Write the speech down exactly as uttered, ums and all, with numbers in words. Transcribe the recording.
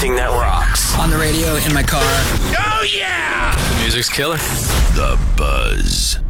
everything that rocks. On the radio, in my car. Oh, yeah! The music's killer. The Buzz.